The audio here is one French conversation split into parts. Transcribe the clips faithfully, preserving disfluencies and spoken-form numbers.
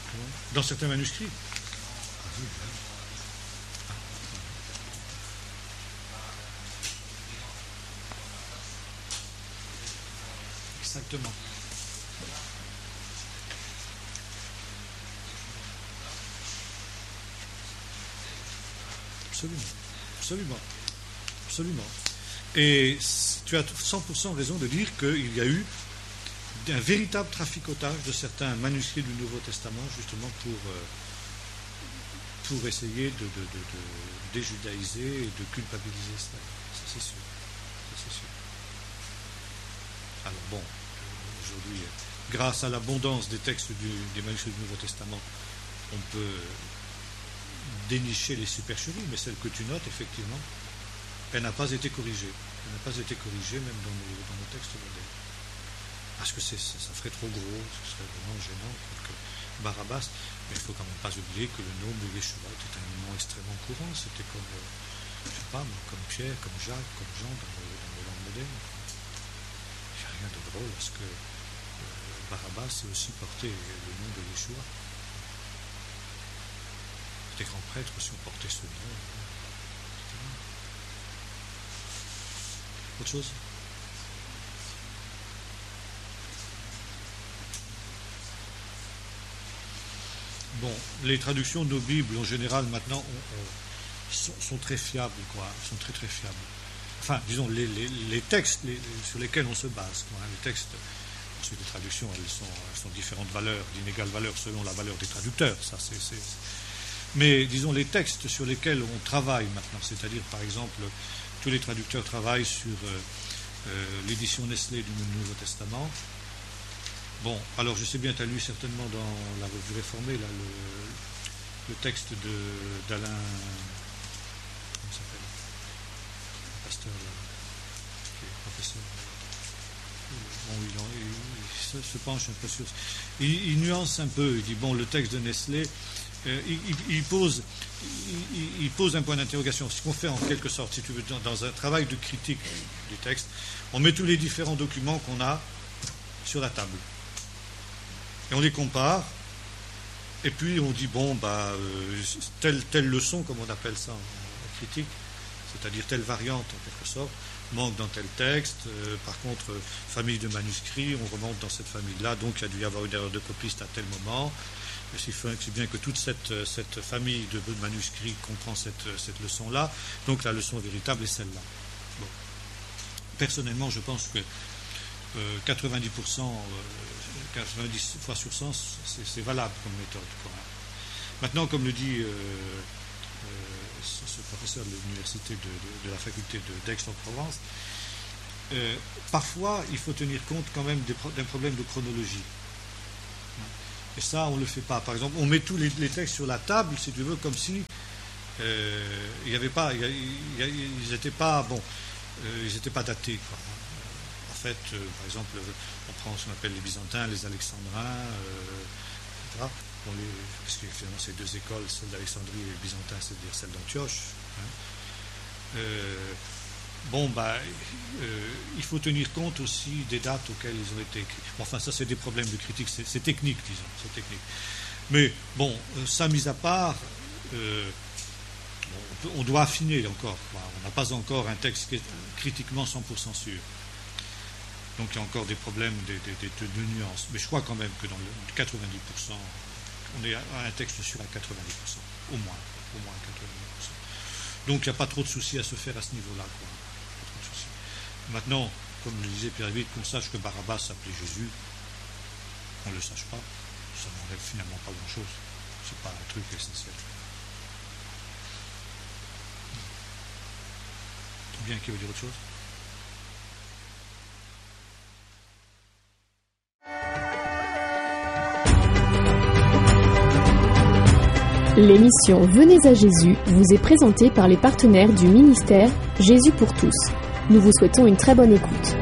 Dans certains manuscrits. Exactement. Absolument. Absolument. Absolument. Et tu as cent pour cent raison de dire qu'il y a eu un véritable traficotage de certains manuscrits du Nouveau Testament, justement pour, euh, pour essayer de, de, de, de déjudaïser et de culpabiliser cela. Ça, c'est sûr. Ça, c'est sûr. Alors bon, aujourd'hui, grâce à l'abondance des textes du, des manuscrits du Nouveau Testament, on peut dénicher les supercheries, mais celle que tu notes, effectivement, elle n'a pas été corrigée. Elle n'a pas été corrigée même dans nos, dans nos textes modernes. Parce que c'est, ça ferait trop gros, ce serait vraiment gênant pour que Barabbas. Mais il ne faut quand même pas oublier que le nom de Yeshua était un nom extrêmement courant. C'était comme, euh, je sais pas, comme Pierre, comme Jacques, comme Jean dans, le, dans les langues modernes. Il n'y a rien de drôle parce que euh, Barabbas a aussi porté le nom de Yeshua. Les grands prêtres aussi ont porté ce nom. Autre chose ? Bon, les traductions de nos Bibles en général maintenant on, on, sont, sont très fiables, quoi, sont très très fiables. Enfin, disons les, les, les textes les, sur lesquels on se base, quoi, hein, les textes. Ensuite, les traductions, elles sont, elles sont différentes valeurs, d'inégales valeurs selon la valeur des traducteurs. Ça, c'est, c'est... Mais disons les textes sur lesquels on travaille maintenant, c'est-à-dire par exemple tous les traducteurs travaillent sur euh, euh, l'édition Nestlé du Nouveau Testament. Bon, alors je sais bien, tu as lu certainement dans la Revue Réformée là, le, le texte de, d'Alain, comment s'appelle, le pasteur là, qui est professeur. Bon, il, en, il, il se, se penche un peu sur. Il, il nuance un peu, il dit bon, le texte de Nestlé, euh, il, il, il, pose, il, il pose un point d'interrogation. Ce qu'on fait en quelque sorte, si tu veux, dans, dans un travail de critique du texte, on met tous les différents documents qu'on a sur la table. Et on les compare, et puis on dit, bon, bah, euh, telle, telle leçon, comme on appelle ça en, en critique, c'est-à-dire telle variante en quelque sorte, manque dans tel texte, euh, par contre, euh, famille de manuscrits, on remonte dans cette famille-là, donc il y a dû y avoir une erreur de copiste à tel moment, et c'est bien que toute cette, cette famille de manuscrits comprend cette, cette leçon-là, donc la leçon véritable est celle-là. Bon. Personnellement, je pense que euh, quatre-vingt-dix pour cent, euh, quatre-vingt-dix fois sur cent, c'est, c'est valable comme méthode, quoi. Maintenant, comme le dit euh, euh, ce, ce professeur de l'université de, de, de la faculté de, d'Aix-en-Provence, euh, parfois il faut tenir compte quand même des, d'un problème de chronologie. Et ça, on ne le fait pas. Par exemple, on met tous les, les textes sur la table, si tu veux, comme si euh, il y avait pas, il y a, il y a, ils n'étaient pas, bon, euh, ils n'étaient pas datés, quoi. En fait, euh, par exemple, on prend ce qu'on appelle les Byzantins, les Alexandrins, euh, et cetera. On les, parce que finalement, ces deux écoles, celle d'Alexandrie et les Byzantins, c'est-à-dire celle d'Antioche. Hein. Euh, bon, bah, euh, il faut tenir compte aussi des dates auxquelles ils ont été écrits. Bon, enfin, ça, c'est des problèmes de critique, c'est, c'est technique, disons, c'est technique. Mais bon, euh, ça mis à part, euh, bon, on, peut, on doit affiner encore, quoi. On n'a pas encore un texte qui est critiquement cent pour cent sûr. Donc il y a encore des problèmes de, de, de, de nuances. Mais je crois quand même que dans le quatre-vingt-dix pour cent, on est à un texte sûr à quatre-vingt-dix pour cent, au moins, au moins quatre-vingt-dix pour cent. Donc il n'y a pas trop de soucis à se faire à ce niveau-là, quoi. Pas trop de soucis. Maintenant, comme le disait Pierre Vite, qu'on sache que Barabbas s'appelait Jésus, qu'on ne le sache pas, ça n'enlève finalement pas grand-chose. C'est pas un truc essentiel. Bien, qui veut dire autre chose? L'émission Venez à Jésus vous est présentée par les partenaires du ministère Jésus pour tous. Nous vous souhaitons une très bonne écoute.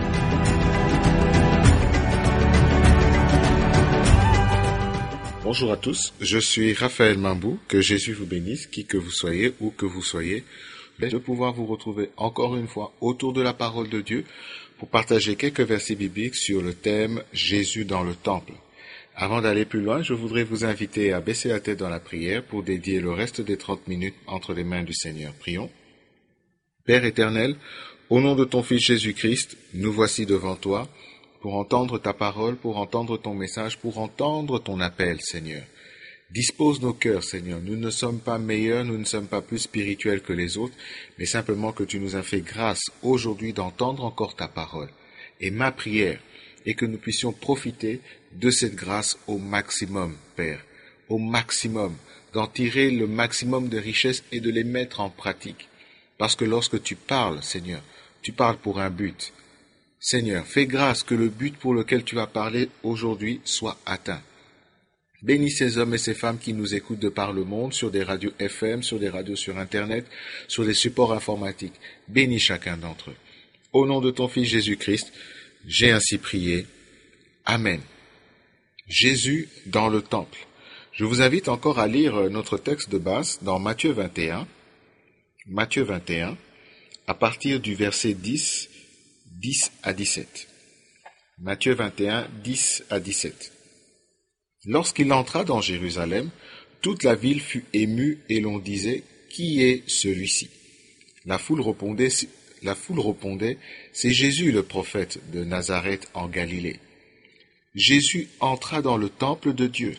Bonjour à tous, je suis Raphaël Mambou, que Jésus vous bénisse, qui que vous soyez, où que vous soyez, de pouvoir vous retrouver encore une fois autour de la parole de Dieu pour partager quelques versets bibliques sur le thème Jésus dans le temple. Avant d'aller plus loin, je voudrais vous inviter à baisser la tête dans la prière pour dédier le reste des trente minutes entre les mains du Seigneur. Prions. Père éternel, au nom de ton Fils Jésus-Christ, nous voici devant toi pour entendre ta parole, pour entendre ton message, pour entendre ton appel, Seigneur. Dispose nos cœurs, Seigneur. Nous ne sommes pas meilleurs, nous ne sommes pas plus spirituels que les autres, mais simplement que tu nous as fait grâce aujourd'hui d'entendre encore ta parole. Et ma prière est que nous puissions profiter de cette grâce au maximum, Père, au maximum, d'en tirer le maximum de richesses et de les mettre en pratique. Parce que lorsque tu parles, Seigneur, tu parles pour un but. Seigneur, fais grâce que le but pour lequel tu vas parler aujourd'hui soit atteint. Bénis ces hommes et ces femmes qui nous écoutent de par le monde, sur des radios F M, sur des radios sur Internet, sur des supports informatiques. Bénis chacun d'entre eux. Au nom de ton Fils Jésus-Christ, j'ai ainsi prié. Amen. Jésus dans le temple. Je vous invite encore à lire notre texte de base dans Matthieu vingt et un. Matthieu vingt et un, à partir du verset dix, dix à dix-sept. Matthieu vingt et un, dix à dix-sept. Lorsqu'il entra dans Jérusalem, toute la ville fut émue et l'on disait « Qui est celui-ci » La foule répondait, la foule répondait « C'est Jésus le prophète de Nazareth en Galilée. » Jésus entra dans le temple de Dieu.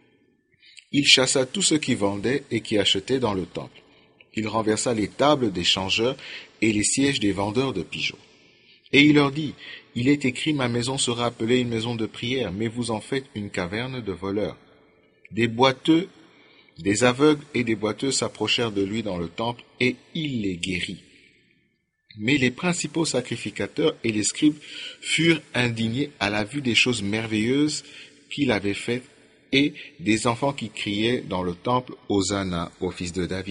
Il chassa tous ceux qui vendaient et qui achetaient dans le temple. Il renversa les tables des changeurs et les sièges des vendeurs de pigeons. Et il leur dit, « Il est écrit, ma maison sera appelée une maison de prière, mais vous en faites une caverne de voleurs. » Des boiteux, des aveugles et des boiteux s'approchèrent de lui dans le temple, et il les guérit. Mais les principaux sacrificateurs et les scribes furent indignés à la vue des choses merveilleuses qu'il avait faites, et des enfants qui criaient dans le temple, « Hosanna au fils de David. »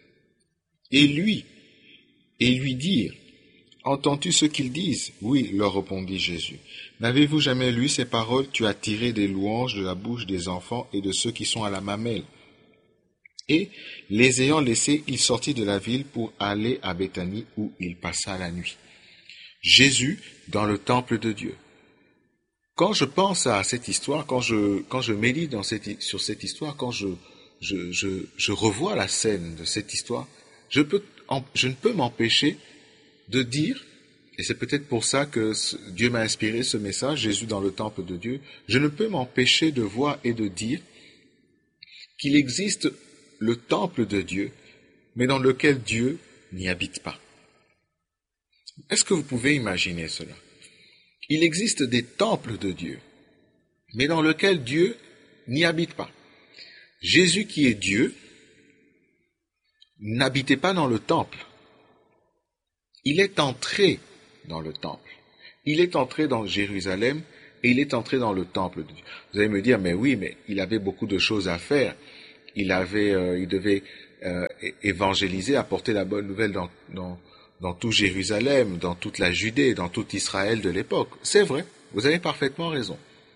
Et lui, et lui dirent, « Entends-tu ce qu'ils disent ?» « Oui, leur répondit Jésus. « N'avez-vous jamais lu ces paroles ? Tu as tiré des louanges de la bouche des enfants et de ceux qui sont à la mamelle. » Et, les ayant laissés, il sortit de la ville pour aller à Béthanie où il passa la nuit. Jésus dans le temple de Dieu. Quand je pense à cette histoire, quand je, quand je médite dans cette, sur cette histoire, quand je, je, je, je revois la scène de cette histoire, je, peux, je ne peux m'empêcher de dire, et c'est peut-être pour ça que Dieu m'a inspiré ce message, Jésus dans le temple de Dieu, je ne peux m'empêcher de voir et de dire qu'il existe le temple de Dieu, mais dans lequel Dieu n'y habite pas. Est-ce que vous pouvez imaginer cela? Il existe des temples de Dieu, mais dans lesquels Dieu n'y habite pas. Jésus qui est Dieu n'habitait pas dans le temple. Il est entré dans le temple. Il est entré dans Jérusalem et il est entré dans le temple de Dieu. Vous allez me dire, mais oui, mais il avait beaucoup de choses à faire. Il avait, euh, il devait euh, évangéliser, apporter la bonne nouvelle dans, dans, dans tout Jérusalem, dans toute la Judée, dans tout Israël de l'époque. C'est vrai, vous avez parfaitement raison.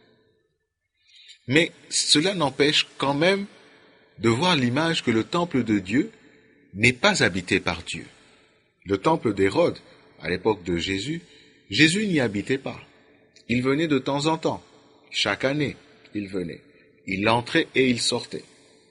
Mais cela n'empêche quand même de voir l'image que le temple de Dieu n'est pas habité par Dieu. Le temple d'Hérode, à l'époque de Jésus, Jésus n'y habitait pas. Il venait de temps en temps. Chaque année, il venait. Il entrait et il sortait.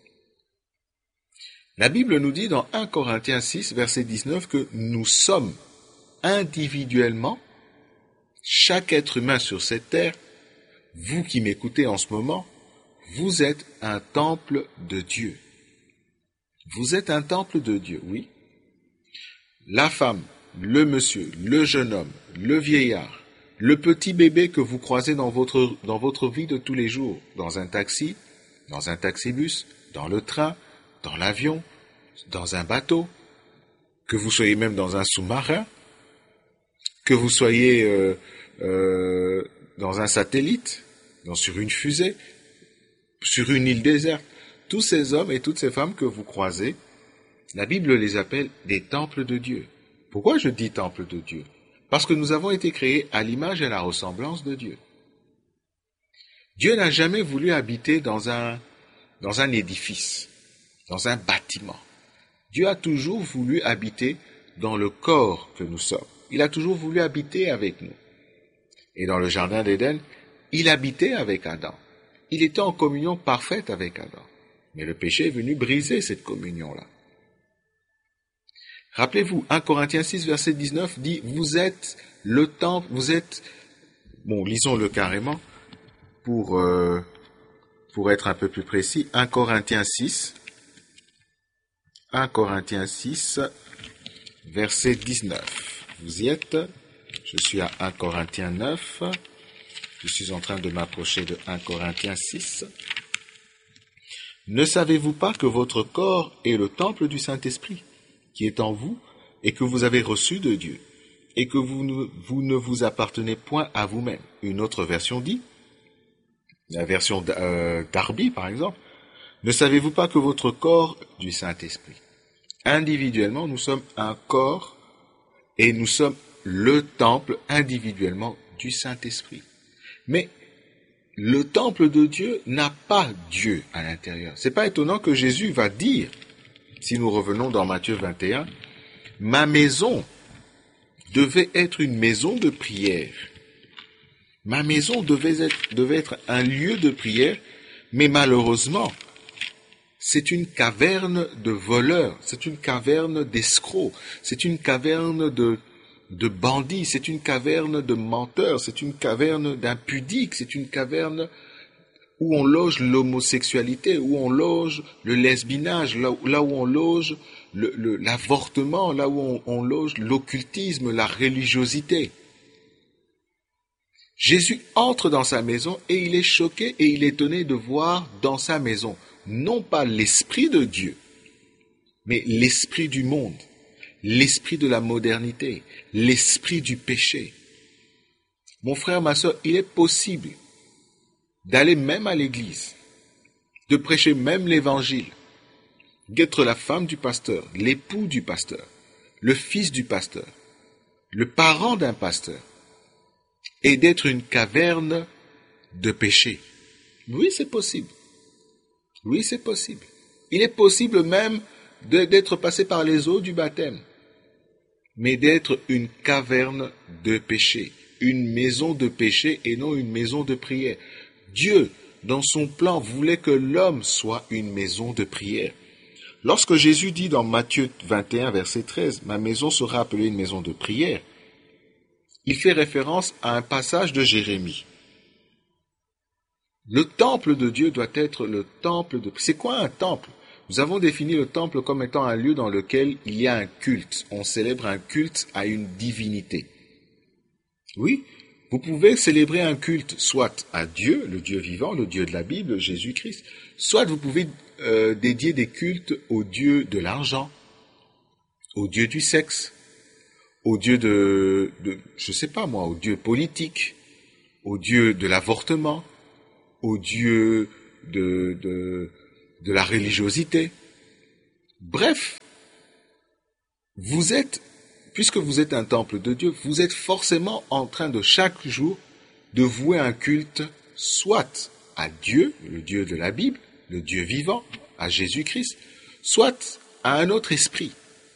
La Bible nous dit dans un Corinthiens six, verset dix-neuf, que nous sommes individuellement, chaque être humain sur cette terre, vous qui m'écoutez en ce moment, vous êtes un temple de Dieu. Vous êtes un temple de Dieu, oui. La femme, le monsieur, le jeune homme, le vieillard, le petit bébé que vous croisez dans votre, dans votre vie de tous les jours, dans un taxi, dans un taxibus, dans le train, dans l'avion, dans un bateau, que vous soyez même dans un sous-marin, que vous soyez euh, euh, dans un satellite, dans, sur une fusée, sur une île déserte, tous ces hommes et toutes ces femmes que vous croisez, la Bible les appelle des temples de Dieu. Pourquoi je dis temple de Dieu? Parce que nous avons été créés à l'image et à la ressemblance de Dieu. Dieu n'a jamais voulu habiter dans un, dans un édifice, dans un bâtiment. Dieu a toujours voulu habiter dans le corps que nous sommes. Il a toujours voulu habiter avec nous. Et dans le jardin d'Éden, il habitait avec Adam. Il était en communion parfaite avec Adam. Mais le péché est venu briser cette communion-là. Rappelez-vous, un Corinthiens six, verset dix-neuf dit, vous êtes le temple, vous êtes, bon, lisons-le carrément, pour, euh, pour être un peu plus précis, un Corinthiens six, un Corinthiens six, verset dix-neuf. Vous y êtes, je suis à un Corinthiens neuf, je suis en train de m'approcher de un Corinthiens six. Ne savez-vous pas que votre corps est le temple du Saint-Esprit, qui est en vous, et que vous avez reçu de Dieu, et que vous ne vous, ne vous appartenez point à vous-même. Une autre version dit, la version d'Arby par exemple, ne savez-vous pas que votre corps est du Saint-Esprit? Individuellement, nous sommes un corps, et nous sommes le temple individuellement du Saint-Esprit. Mais le temple de Dieu n'a pas Dieu à l'intérieur. C'est pas étonnant que Jésus va dire, si nous revenons dans Matthieu vingt et un, « Ma maison devait être une maison de prière. » Ma maison devait être, devait être un lieu de prière, mais malheureusement, c'est une caverne de voleurs, c'est une caverne d'escrocs, c'est une caverne de, de bandits, c'est une caverne de menteurs, c'est une caverne d'impudiques, c'est une caverne où on loge l'homosexualité, où on loge le lesbinage, là, là où on loge le, le, l'avortement, là où on, on loge l'occultisme, la religiosité. Jésus entre dans sa maison et il est choqué et il est étonné de voir dans sa maison, non pas l'Esprit de Dieu, mais l'esprit du monde, l'esprit de la modernité, l'esprit du péché. Mon frère, ma soeur, il est possible d'aller même à l'église, de prêcher même l'évangile, d'être la femme du pasteur, l'époux du pasteur, le fils du pasteur, le parent d'un pasteur, et d'être une caverne de péché. Oui, c'est possible. Oui, c'est possible. Il est possible même de, d'être passé par les eaux du baptême, mais d'être une caverne de péché, une maison de péché et non une maison de prière. Dieu, dans son plan, voulait que l'homme soit une maison de prière. Lorsque Jésus dit dans Matthieu vingt et un, verset treize, « Ma maison sera appelée une maison de prière », il fait référence à un passage de Jérémie. Le temple de Dieu doit être le temple de... C'est quoi un temple? Nous avons défini le temple comme étant un lieu dans lequel il y a un culte. On célèbre un culte à une divinité. Oui, vous pouvez célébrer un culte soit à Dieu, le Dieu vivant, le Dieu de la Bible, Jésus-Christ, soit vous pouvez euh, dédier des cultes au Dieu de l'argent, au Dieu du sexe, au Dieu de, de je sais pas moi, au Dieu politique, au Dieu de l'avortement, au Dieu de, de, de la religiosité. Bref, vous êtes, puisque vous êtes un temple de Dieu, vous êtes forcément en train de chaque jour de vouer un culte soit à Dieu, le Dieu de la Bible, le Dieu vivant, à Jésus-Christ, soit à un autre esprit.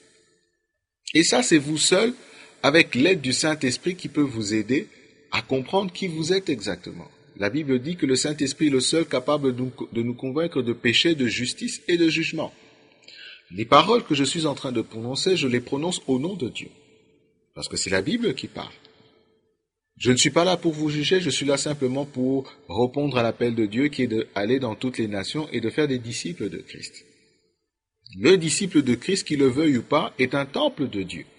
Et ça, c'est vous seul, avec l'aide du Saint-Esprit qui peut vous aider à comprendre qui vous êtes exactement. La Bible dit que le Saint-Esprit est le seul capable de nous, de nous convaincre de péché, de justice et de jugement. Les paroles que je suis en train de prononcer, je les prononce au nom de Dieu. Parce que c'est la Bible qui parle. Je ne suis pas là pour vous juger, je suis là simplement pour répondre à l'appel de Dieu qui est d'aller dans toutes les nations et de faire des disciples de Christ. Le disciple de Christ, qui le veuille ou pas, est un temple de Dieu.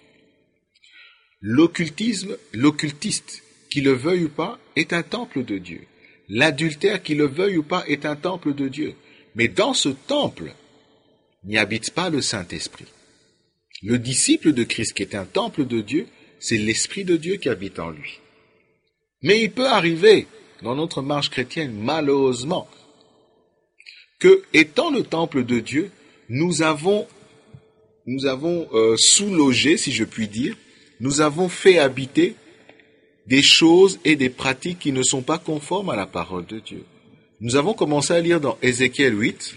L'occultisme, l'occultiste, qui le veuille ou pas, est un temple de Dieu. L'adultère, qui le veuille ou pas, est un temple de Dieu. Mais dans ce temple, n'y habite pas le Saint-Esprit. Le disciple de Christ, qui est un temple de Dieu, c'est l'Esprit de Dieu qui habite en lui. Mais il peut arriver, dans notre marche chrétienne, malheureusement, que, étant le temple de Dieu, nous avons, nous avons euh, sous-logé, si je puis dire, nous avons fait habiter des choses et des pratiques qui ne sont pas conformes à la parole de Dieu. Nous avons commencé à lire dans Ézéchiel huit,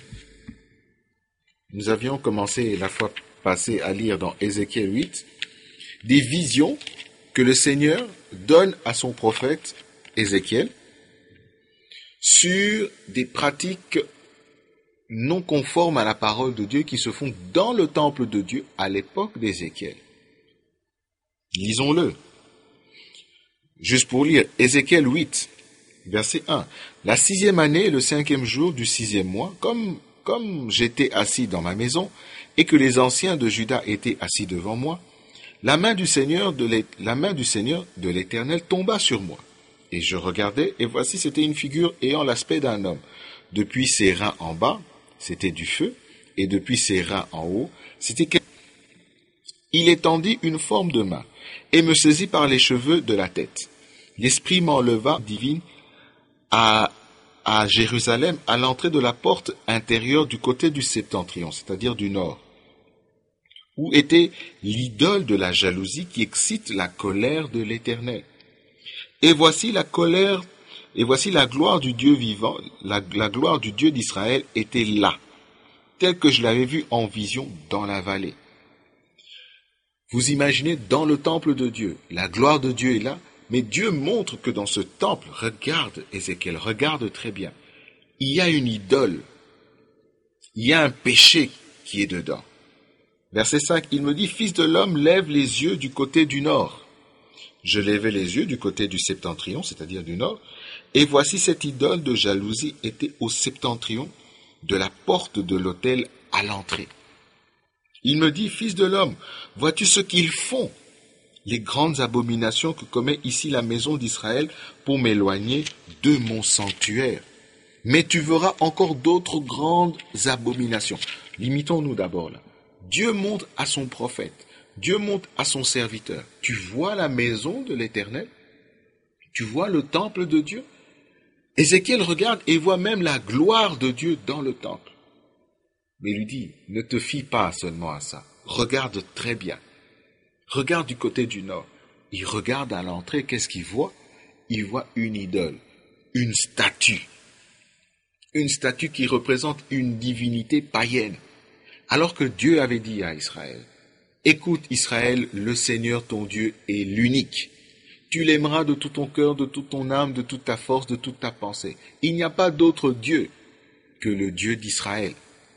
nous avions commencé la fois passée à lire dans Ézéchiel huit, des visions que le Seigneur donne à son prophète Ézéchiel sur des pratiques non conformes à la parole de Dieu qui se font dans le temple de Dieu à l'époque d'Ézéchiel. Lisons-le. Juste pour lire, Ézéchiel huit, verset un. La sixième année, le cinquième jour du sixième mois, comme, comme j'étais assis dans ma maison, et que les anciens de Juda étaient assis devant moi, la main du Seigneur de l'É- la main du Seigneur de l'Éternel tomba sur moi. Et je regardais, et voici, c'était une figure ayant l'aspect d'un homme. Depuis ses reins en bas, c'était du feu, et depuis ses reins en haut, c'était quelque... Il étendit une forme de main, et me saisit par les cheveux de la tête. L'Esprit m'enleva divine à, à Jérusalem, à l'entrée de la porte intérieure du côté du septentrion, c'est-à-dire du nord, où était l'idole de la jalousie qui excite la colère de l'Éternel. Et voici la colère, et voici la gloire du Dieu vivant, la, la gloire du Dieu d'Israël était là, telle que je l'avais vue en vision dans la vallée. Vous imaginez, dans le temple de Dieu, la gloire de Dieu est là, mais Dieu montre que dans ce temple, regarde Ézéchiel, regarde très bien, il y a une idole, il y a un péché qui est dedans. Verset cinq, il me dit, « Fils de l'homme, lève les yeux du côté du nord. » Je levai les yeux du côté du septentrion, c'est-à-dire du nord, et voici cette idole de jalousie était au septentrion de la porte de l'autel à l'entrée. Il me dit, « Fils de l'homme, vois-tu ce qu'ils font, les grandes abominations que commet ici la maison d'Israël pour m'éloigner de mon sanctuaire. Mais tu verras encore d'autres grandes abominations. » Limitons-nous d'abord là. Dieu montre à son prophète, Dieu montre à son serviteur, tu vois la maison de l'Éternel? Tu vois le temple de Dieu? Ézéchiel regarde et voit même la gloire de Dieu dans le temple. Mais il lui dit, ne te fie pas seulement à ça, regarde très bien. Regarde du côté du nord. Il regarde à l'entrée, qu'est-ce qu'il voit? Il voit une idole, une statue. Une statue qui représente une divinité païenne. Alors que Dieu avait dit à Israël, « Écoute Israël, le Seigneur ton Dieu est l'unique. Tu l'aimeras de tout ton cœur, de toute ton âme, de toute ta force, de toute ta pensée. Il n'y a pas d'autre Dieu que le Dieu d'Israël. »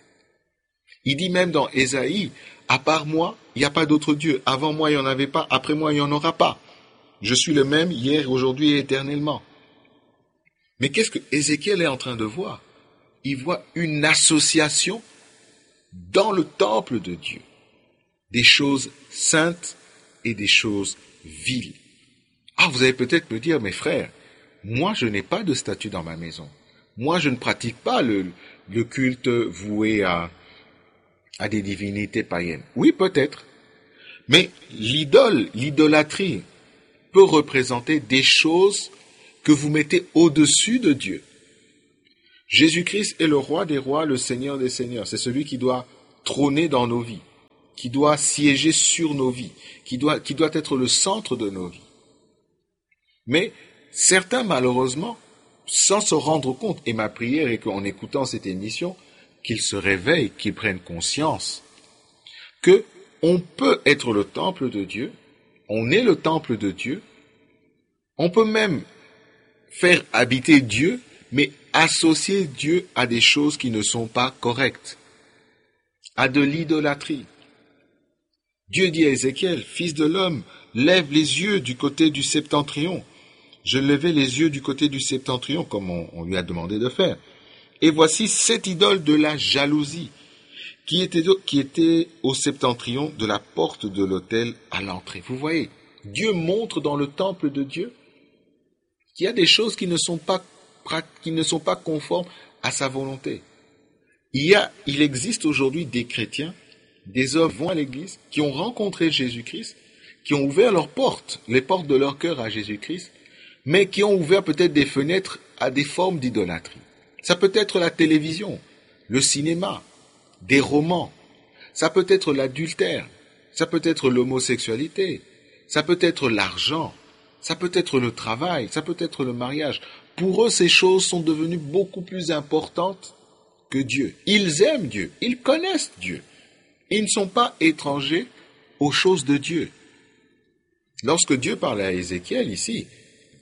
Il dit même dans Ésaïe, « À part moi, il n'y a pas d'autre Dieu. Avant moi, il n'y en avait pas. Après moi, il n'y en aura pas. Je suis le même hier, aujourd'hui et éternellement. » Mais qu'est-ce que Ézéchiel est en train de voir? Il voit une association dans le temple de Dieu, des choses saintes et des choses viles. Ah, vous allez peut-être me dire, mes frères, moi je n'ai pas de statue dans ma maison. Moi je ne pratique pas le, le culte voué à, à des divinités païennes. Oui, peut-être. Mais l'idole, l'idolâtrie peut représenter des choses que vous mettez au-dessus de Dieu. Jésus-Christ est le roi des rois, le Seigneur des seigneurs. C'est celui qui doit trôner dans nos vies, qui doit siéger sur nos vies, qui doit, qui doit être le centre de nos vies. Mais certains, malheureusement, sans se rendre compte, et ma prière est qu'en écoutant cette émission, qu'ils se réveillent, qu'ils prennent conscience que on peut être le temple de Dieu, on est le temple de Dieu, on peut même faire habiter Dieu, mais associer Dieu à des choses qui ne sont pas correctes, à de l'idolâtrie. Dieu dit à Ézéchiel, « Fils de l'homme, lève les yeux du côté du septentrion. » Je levai les yeux du côté du septentrion, comme on, on lui a demandé de faire. Et voici cette idole de la jalousie, qui était, qui était au septentrion de la porte de l'autel à l'entrée. Vous voyez, Dieu montre dans le temple de Dieu qu'il y a des choses qui ne sont pas qui ne sont pas conformes à sa volonté. Il y a, il existe aujourd'hui des chrétiens, des hommes qui vont à l'église, qui ont rencontré Jésus-Christ, qui ont ouvert leurs portes, les portes de leur cœur à Jésus-Christ, mais qui ont ouvert peut-être des fenêtres à des formes d'idolâtrie. Ça peut être la télévision, le cinéma, des romans, ça peut être l'adultère, ça peut être l'homosexualité, ça peut être l'argent, ça peut être le travail, ça peut être le mariage. Pour eux, ces choses sont devenues beaucoup plus importantes que Dieu. Ils aiment Dieu, ils connaissent Dieu. Ils ne sont pas étrangers aux choses de Dieu. Lorsque Dieu parle à Ézéchiel ici,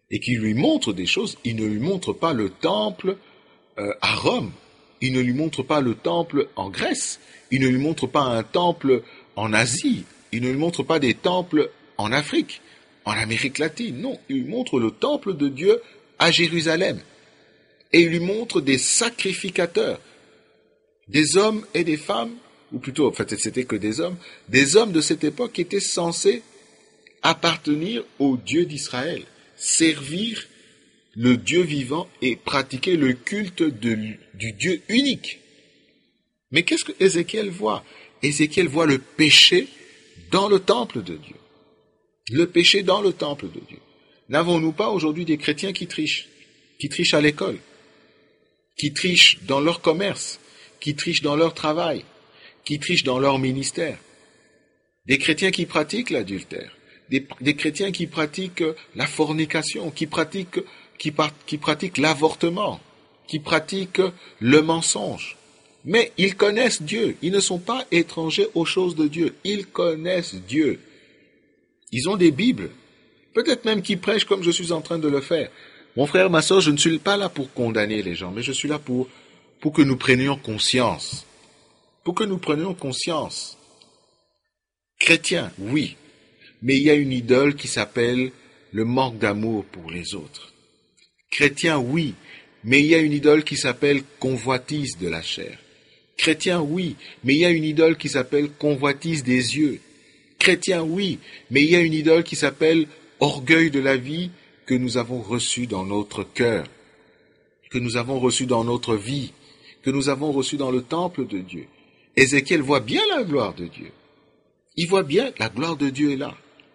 et qui lui montre des choses. Il ne lui montre pas le temple euh, à Rome, il ne lui montre pas le temple en Grèce, il ne lui montre pas un temple en Asie, il ne lui montre pas des temples en Afrique, en Amérique latine. Non, il lui montre le temple de Dieu à Jérusalem. Et il lui montre des sacrificateurs, des hommes et des femmes, ou plutôt, en fait, c'était que des hommes, des hommes de cette époque qui étaient censés appartenir au Dieu d'Israël, servir le Dieu vivant et pratiquer le culte de, du Dieu unique. Mais qu'est-ce que Ézéchiel voit? Ézéchiel voit le péché dans le temple de Dieu. Le péché dans le temple de Dieu. N'avons-nous pas aujourd'hui des chrétiens qui trichent, qui trichent à l'école, qui trichent dans leur commerce, qui trichent dans leur travail, qui trichent dans leur ministère? Des chrétiens qui pratiquent l'adultère, des, des chrétiens qui pratiquent la fornication, qui pratiquent, qui, qui pratiquent l'avortement, qui pratiquent le mensonge. Mais ils connaissent Dieu, ils ne sont pas étrangers aux choses de Dieu, ils connaissent Dieu. Ils ont des Bibles, peut-être même qu'ils prêchent comme je suis en train de le faire. Mon frère, ma soeur, je ne suis pas là pour condamner les gens, mais je suis là pour, pour que nous prenions conscience. Pour que nous prenions conscience. Chrétien, oui, mais il y a une idole qui s'appelle le manque d'amour pour les autres. Chrétien, oui, mais il y a une idole qui s'appelle convoitise de la chair. Chrétien, oui, mais il y a une idole qui s'appelle convoitise des yeux. Chrétien, oui, mais il y a une idole qui s'appelle orgueil de la vie que nous avons reçu dans notre cœur, que nous avons reçu dans notre vie, que nous avons reçu dans le temple de Dieu. Ézéchiel voit bien la gloire de Dieu. Il voit bien la gloire de Dieu est là.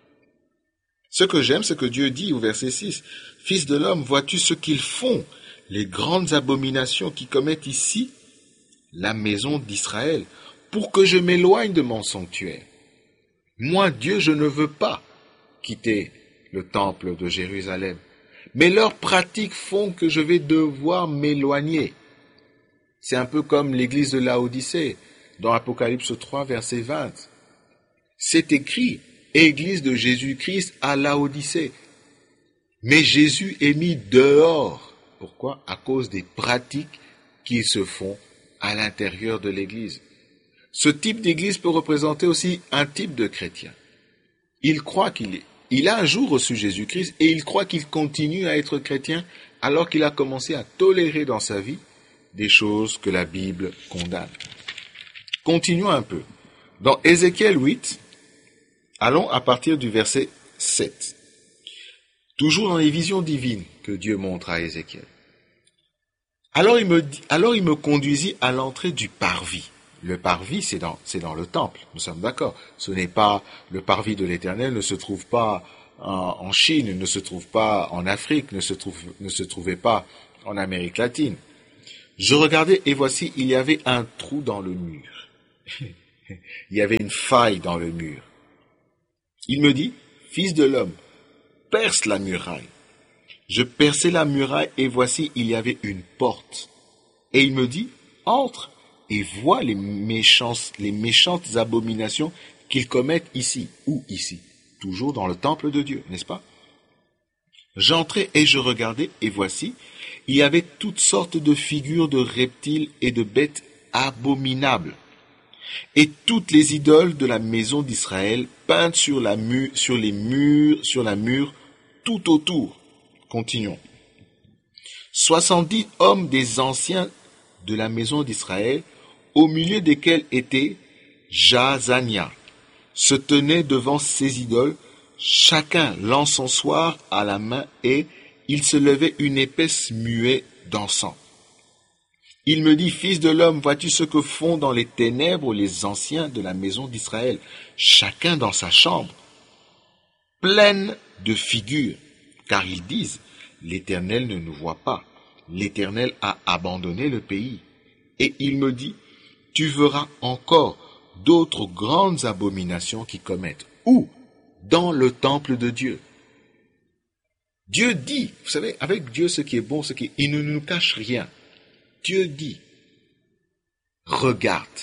Ce que j'aime, c'est que Dieu dit au verset six, « Fils de l'homme, vois-tu ce qu'ils font, les grandes abominations qui commettent ici, la maison d'Israël, pour que je m'éloigne de mon sanctuaire. Moi, Dieu, je ne veux pas quitter le temple de Jérusalem, mais leurs pratiques font que je vais devoir m'éloigner. » C'est un peu comme l'église de Laodicée, dans Apocalypse trois, verset vingt. C'est écrit, Église de Jésus-Christ à Laodicée. Mais Jésus est mis dehors. Pourquoi? À cause des pratiques qui se font à l'intérieur de l'église. Ce type d'église peut représenter aussi un type de chrétien. Il croit qu'il est, il a un jour reçu Jésus-Christ et il croit qu'il continue à être chrétien alors qu'il a commencé à tolérer dans sa vie des choses que la Bible condamne. Continuons un peu. Dans Ézéchiel huit, allons à partir du verset sept. Toujours dans les visions divines que Dieu montre à Ézéchiel. Alors il me, dit, alors il me conduisit à l'entrée du parvis. Le parvis, c'est dans, c'est dans le temple, nous sommes d'accord. Ce n'est pas, le parvis de l'Éternel ne se trouve pas en, en Chine, ne se trouve pas en Afrique, ne se, trouve, ne se trouvait pas en Amérique latine. Je regardais et voici, il y avait un trou dans le mur. Il y avait une faille dans le mur. Il me dit, fils de l'homme, perce la muraille. Je perçai la muraille et voici, il y avait une porte. Et il me dit, entre et vois les, méchants, les méchantes abominations qu'ils commettent ici. Ou ici? Toujours dans le temple de Dieu, n'est-ce pas? J'entrai et je regardais et voici, il y avait toutes sortes de figures de reptiles et de bêtes abominables. Et toutes les idoles de la maison d'Israël peintes sur, la mu- sur les murs, sur la mur, tout autour. Continuons. Soixante-dix hommes des anciens de la maison d'Israël, au milieu desquels était Jazania, se tenaient devant ces idoles, chacun l'encensoir à la main, et il se levait une épaisse nuée d'encens. Il me dit, fils de l'homme, vois-tu ce que font dans les ténèbres les anciens de la maison d'Israël, chacun dans sa chambre, pleine de figures, car ils disent, l'Éternel ne nous voit pas, l'Éternel a abandonné le pays. Et il me dit, tu verras encore d'autres grandes abominations qui commettent. Où? Dans le temple de Dieu. Dieu dit, vous savez, avec Dieu, ce qui est bon, ce qui est, il ne nous cache rien. Dieu dit, regarde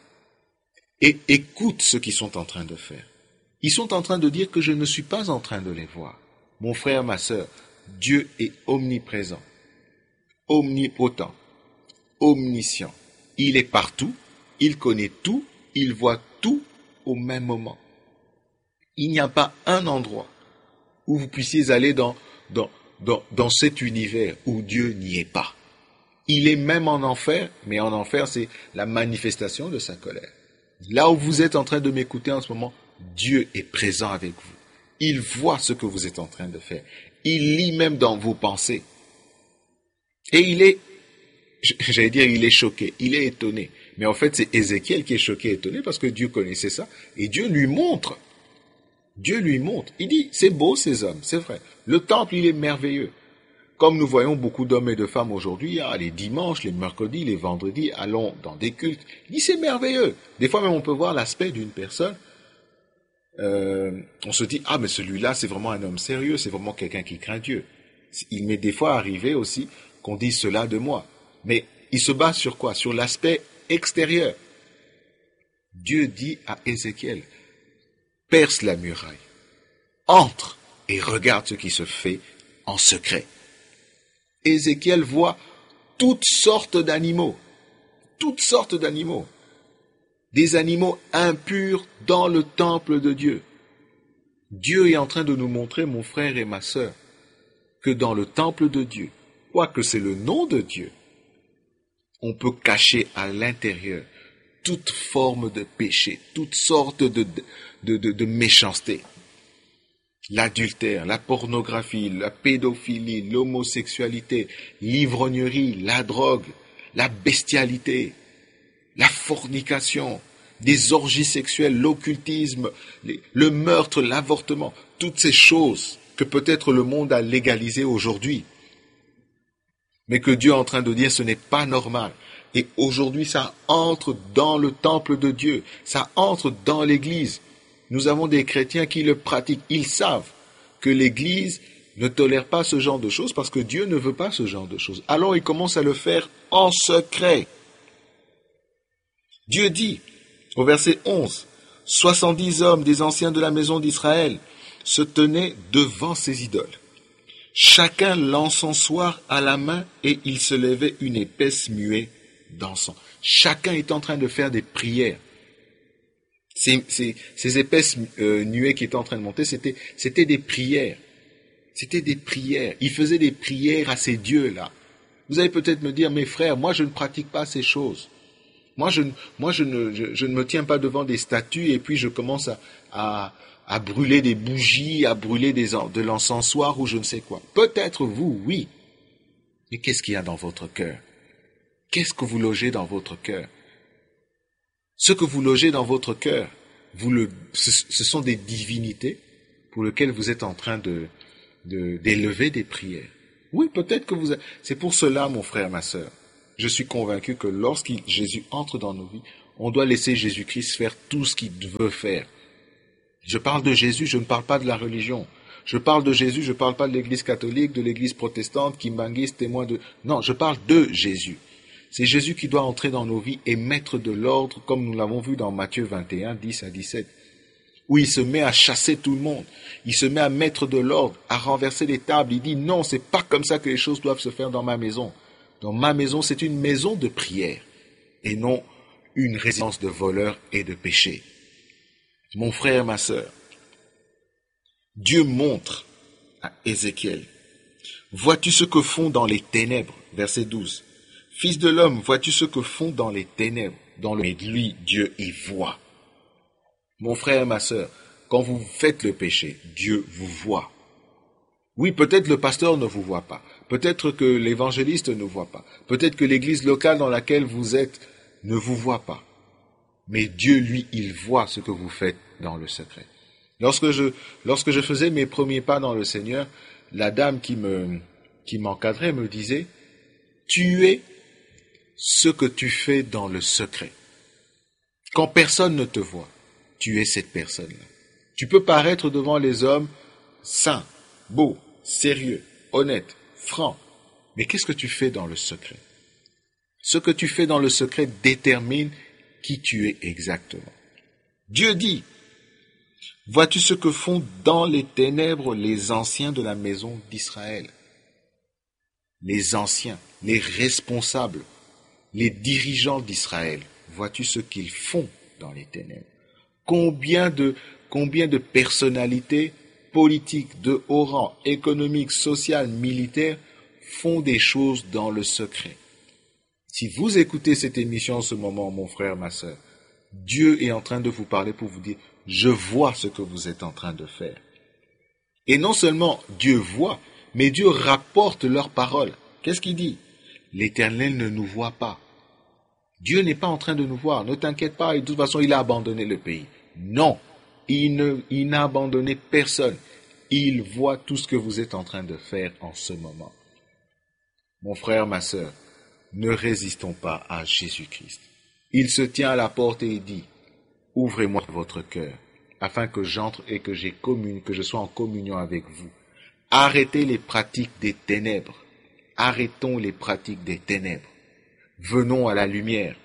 et écoute ce qu'ils sont en train de faire. Ils sont en train de dire que je ne suis pas en train de les voir. Mon frère, ma sœur, Dieu est omniprésent, omnipotent, omniscient. Il est partout, il connaît tout, il voit tout au même moment. Il n'y a pas un endroit où vous puissiez aller dans, dans, dans, dans cet univers où Dieu n'y est pas. Il est même en enfer, mais en enfer, c'est la manifestation de sa colère. Là où vous êtes en train de m'écouter en ce moment, Dieu est présent avec vous. Il voit ce que vous êtes en train de faire. Il lit même dans vos pensées. Et il est, j'allais dire, il est choqué, il est étonné. Mais en fait, c'est Ézéchiel qui est choqué et étonné parce que Dieu connaissait ça. Et Dieu lui montre. Dieu lui montre. Il dit, c'est beau ces hommes, c'est vrai. Le temple, il est merveilleux. Comme nous voyons beaucoup d'hommes et de femmes aujourd'hui, hein, les dimanches, les mercredis, les vendredis, allons dans des cultes. Il dit, c'est merveilleux. Des fois même, on peut voir l'aspect d'une personne. Euh, on se dit, ah, mais celui-là, c'est vraiment un homme sérieux, c'est vraiment quelqu'un qui craint Dieu. Il m'est des fois arrivé aussi qu'on dise cela de moi. Mais il se base sur quoi? Sur l'aspect extérieur. Dieu dit à Ézéchiel, perce la muraille, entre et regarde ce qui se fait en secret. Ézéchiel voit toutes sortes d'animaux, toutes sortes d'animaux, des animaux impurs dans le temple de Dieu. Dieu est en train de nous montrer, mon frère et ma sœur, que dans le temple de Dieu, quoique c'est le nom de Dieu, on peut cacher à l'intérieur toute forme de péché, toutes sortes de, de, de, de méchanceté. L'adultère, la pornographie, la pédophilie, l'homosexualité, l'ivrognerie, la drogue, la bestialité, la fornication, des orgies sexuelles, l'occultisme, les, le meurtre, l'avortement, toutes ces choses que peut-être le monde a légalisées aujourd'hui. Mais que Dieu est en train de dire, ce n'est pas normal. Et aujourd'hui, ça entre dans le temple de Dieu, ça entre dans l'Église. Nous avons des chrétiens qui le pratiquent. Ils savent que l'Église ne tolère pas ce genre de choses parce que Dieu ne veut pas ce genre de choses. Alors ils commencent à le faire en secret. Dieu dit, au verset onze, « Soixante-dix hommes des anciens de la maison d'Israël se tenaient devant ces idoles. Chacun l'encensoir à la main et il se levait une épaisse nuée d'encens. » Chacun est en train de faire des prières. Ces, ces, ces épaisses euh, nuées qui étaient en train de monter, c'était, c'était des prières. C'était des prières. Ils faisaient des prières à ces dieux-là. Vous allez peut-être me dire, mes frères, moi je ne pratique pas ces choses. Moi, je, moi je, ne, je, je ne me tiens pas devant des statues et puis je commence à, à, à brûler des bougies, à brûler des, de l'encensoir ou je ne sais quoi. Peut-être vous, oui. Mais qu'est-ce qu'il y a dans votre cœur? Qu'est-ce que vous logez dans votre cœur? Ce que vous logez dans votre cœur, vous le, ce, ce sont des divinités pour lesquelles vous êtes en train de, de, d'élever des prières. Oui, peut-être que vous... A... C'est pour cela, mon frère, ma sœur, je suis convaincu que lorsque Jésus entre dans nos vies, on doit laisser Jésus-Christ faire tout ce qu'il veut faire. Je parle de Jésus, je ne parle pas de la religion. Je parle de Jésus, je ne parle pas de l'Église catholique, de l'Église protestante, kimbanguiste, témoin de... Non, je parle de Jésus. C'est Jésus qui doit entrer dans nos vies et mettre de l'ordre, comme nous l'avons vu dans Matthieu vingt et un, dix à dix-sept, où il se met à chasser tout le monde. Il se met à mettre de l'ordre, à renverser les tables. Il dit non, c'est pas comme ça que les choses doivent se faire dans ma maison. Dans ma maison, c'est une maison de prière et non une résidence de voleurs et de péchés. Mon frère, ma sœur, Dieu montre à Ézéchiel, vois-tu ce que font dans les ténèbres, verset douze. Fils de l'homme, vois-tu ce que font dans les ténèbres, dans le... Mais lui, Dieu y voit. Mon frère, ma sœur, quand vous faites le péché, Dieu vous voit. Oui, peut-être le pasteur ne vous voit pas. Peut-être que l'évangéliste ne voit pas. Peut-être que l'église locale dans laquelle vous êtes ne vous voit pas. Mais Dieu, lui, il voit ce que vous faites dans le secret. Lorsque je, lorsque je faisais mes premiers pas dans le Seigneur, la dame qui me, qui m'encadrait me disait, tu es ce que tu fais dans le secret. Quand personne ne te voit, tu es cette personne-là. Tu peux paraître devant les hommes saint, beau, sérieux, honnête, franc. Mais qu'est-ce que tu fais dans le secret? Ce que tu fais dans le secret détermine qui tu es exactement. Dieu dit, Vois-tu ce que font dans les ténèbres les anciens de la maison d'Israël? Les anciens, les responsables, les dirigeants d'Israël. Vois-tu ce qu'ils font dans les ténèbres? Combien de, combien de personnalités politiques de haut rang, économiques, sociales, militaires font des choses dans le secret? Si vous écoutez cette émission en ce moment, mon frère, ma sœur, Dieu est en train de vous parler pour vous dire, je vois ce que vous êtes en train de faire. Et non seulement Dieu voit, mais Dieu rapporte leurs paroles. Qu'est-ce qu'il dit? L'Éternel ne nous voit pas. Dieu n'est pas en train de nous voir. Ne t'inquiète pas, de toute façon, il a abandonné le pays. Non, il, ne, il n'a abandonné personne. Il voit tout ce que vous êtes en train de faire en ce moment. Mon frère, ma sœur, ne résistons pas à Jésus-Christ. Il se tient à la porte et il dit, ouvrez-moi votre cœur, afin que j'entre et que j'ai commune, que je sois en communion avec vous. Arrêtez les pratiques des ténèbres. Arrêtons les pratiques des ténèbres. Venons à la lumière.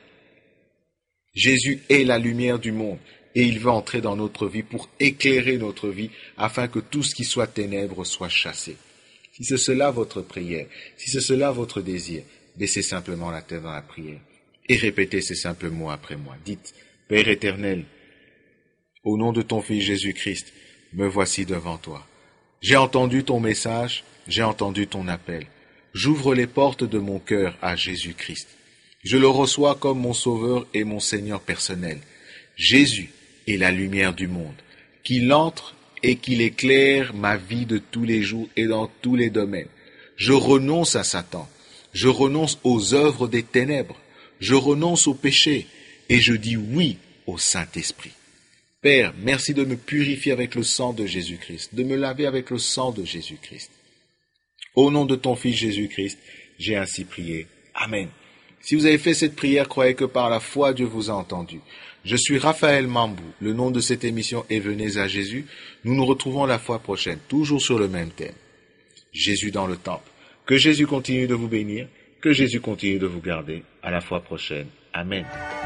Jésus est la lumière du monde et il veut entrer dans notre vie pour éclairer notre vie afin que tout ce qui soit ténèbres soit chassé. Si c'est cela votre prière, si c'est cela votre désir, baissez simplement la tête dans la prière et répétez ces simples mots après moi. Dites, Père éternel, au nom de ton Fils Jésus-Christ, me voici devant toi. J'ai entendu ton message, j'ai entendu ton appel. J'ouvre les portes de mon cœur à Jésus-Christ. Je le reçois comme mon Sauveur et mon Seigneur personnel. Jésus est la lumière du monde. Qu'il entre et qu'il éclaire ma vie de tous les jours et dans tous les domaines. Je renonce à Satan. Je renonce aux œuvres des ténèbres. Je renonce au péché. Et je dis oui au Saint-Esprit. Père, merci de me purifier avec le sang de Jésus-Christ, de me laver avec le sang de Jésus-Christ. Au nom de ton Fils Jésus-Christ, j'ai ainsi prié. Amen. Si vous avez fait cette prière, croyez que par la foi, Dieu vous a entendu. Je suis Raphaël Mambou. Le nom de cette émission est Venez à Jésus. Nous nous retrouvons la fois prochaine, toujours sur le même thème. Jésus dans le temple. Que Jésus continue de vous bénir, que Jésus continue de vous garder. À la fois prochaine. Amen.